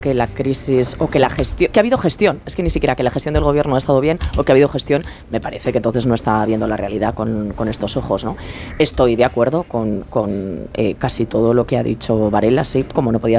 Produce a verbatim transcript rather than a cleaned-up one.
que la crisis o que la gestión, que ha habido gestión, es que ni siquiera que la gestión del gobierno ha estado bien o que ha habido gestión, me parece que entonces no está viendo la realidad con, con estos ojos, ¿no? Estoy de acuerdo con, con eh, casi todo lo que ha dicho Varela, sí, como no podía